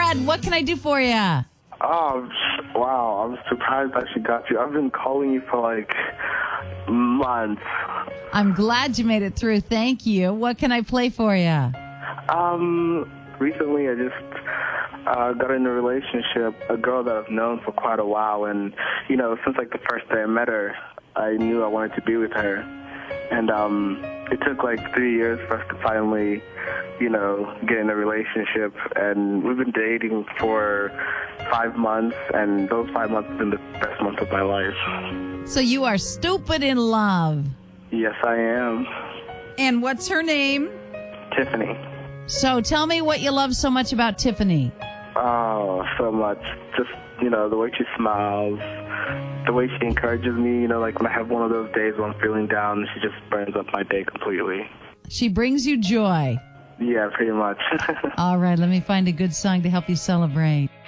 Brad. What can I do for you? Oh, wow. I'm surprised I actually got you. I've been calling you for like months. I'm glad you made it through. Thank you. What can I play for you? Recently I just got in a relationship, a girl that I've known for quite a while, and, you know, since like the first day I met her, I knew I wanted to be with her. And it took like 3 years for us to finally, you know, get in a relationship. And we've been dating for 5 months, and those 5 months have been the best months of my life. So you are stupid in love. Yes, I am. And what's her name? Tiffany. So tell me what you love so much about Tiffany. Oh, so much. Just, you know, the way she smiles, the way she encourages me, you know, like when I have one of those days when I'm feeling down, she just burns up my day completely. She brings you joy. Yeah, pretty much. All right, let me find a good song to help you celebrate.